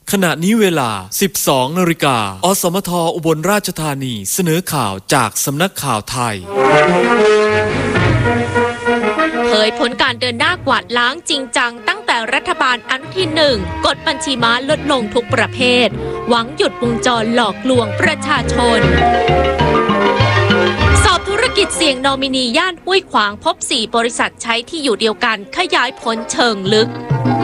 ขณะนี้เวลา 12 นาฬิกาอสมทอุบลราชธานีเสนอข่าวจากสำนักข่าวไทยเผยผลการเดินหน้ากวาดล้างจริงจังตั้งแต่รัฐบาลอนุทิน 1กดบัญชีม้าลดลงทุกประเภทหวังหยุดวงจรหลอกลวงประชาชนสอบธุรกิจเสี่ยงนอมินีย่านห้วยขวางพบ4บริษัทใช้ที่อยู่เดียวกันขยายผลเชิงลึก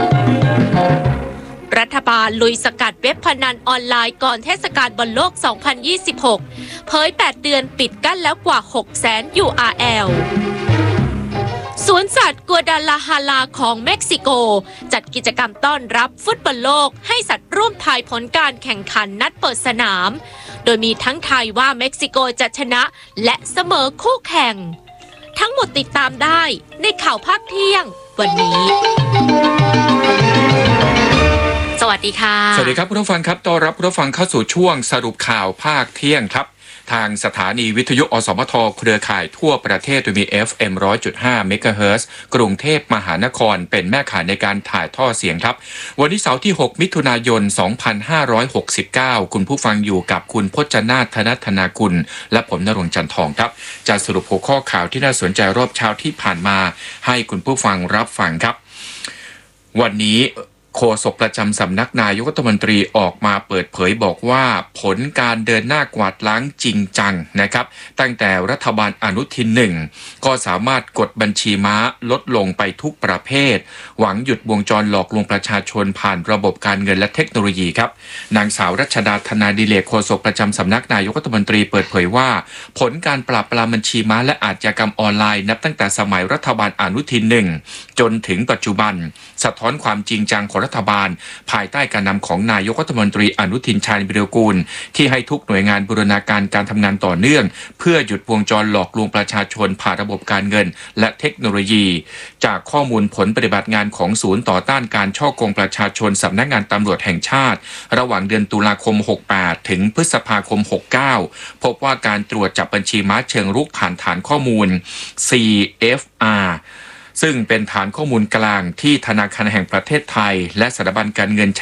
รัฐบาลลุยสกัดเว็บพนันออนไลน์ก่อนเทศกาลบอลโลก 2026 เผย 8 เดือนปิดกั้นแล้วกว่า 600,000 URL สวนสัตว์กัวดาลาฮาลาของเม็กซิโกจัดกิจกรรมต้อนรับฟุตบอลโลกให้สัตว์ร่วมทายผลการแข่งขันนัดเปิดสนามโดยมีทั้งทายว่าเม็กซิโกจะชนะและเสมอคู่แข่งทั้งหมดติดตามได้ในข่าวภาคเที่ยงวันนี้สวัสดีค่ะสวัสดีครับผู้ฟังครับต้อนรับผู้ฟังเข้าสู่ช่วงสรุปข่าวภาคเที่ยงครับทางสถานีวิทยุอสมทเครือข่ายทั่วประเทศโดยมี FM 100.5 เมกะเฮิรตซ์กรุงเทพมหานครเป็นแม่ข่ายในการถ่ายทอดเสียงครับวันนี้เสาร์ที่ 6 มิถุนายน 2569 คุณผู้ฟังอยู่กับคุณพจนาถ ธนธนากุลและผมณรงค์จันทองครับจะสรุปหัวข้อข่าวที่น่าสนใจรอบเช้าที่ผ่านมาให้คุณผู้ฟังรับฟังครับวันนี้โฆษกประจำสำนักนายกรัฐมนตรีออกมาเปิดเผยบอกว่าผลการเดินหน้ากวาดล้างจริงจังนะครับตั้งแต่รัฐบาลอนุทิน 1ก็สามารถกดบัญชีม้าลดลงไปทุกประเภทหวังหยุดวงจรหลอกลวงประชาชนผ่านระบบการเงินและเทคโนโลยีครับนางสาวรัชดาธนาดิเลกโฆษกประจำสำนักนายกรัฐมนตรีเปิดเผยว่าผลการปราบปรามบัญชีม้าและอาชญากรรมออนไลน์นับตั้งแต่สมัยรัฐบาลอนุทิน 1จนถึงปัจจุบันสะท้อนความจริงจังของรัฐบาลภายใต้การนำของนายกรัฐมนตรีอนุทินชาญวิรากูลที่ให้ทุกหน่วยงานบูรณาการการทำงานต่อเนื่องเพื่อหยุดวงจรหลอกลวงประชาชนผ่านระบบการเงินและเทคโนโลยีจากข้อมูลผลปฏิบัติงานของศูนย์ต่อต้านการฉ้อโกงประชาชนสำนักงานตำรวจแห่งชาติระหว่างเดือนตุลาคม 68 ถึงพฤษภาคม 69 พบว่าการตรวจจับบัญชีม้าเชิงรุกผ่านฐานข้อมูล CFRซึ่งเป็นฐานข้อมูลกลางที่ธนาคารแห่งประเทศไทยและสถาบันการเงิน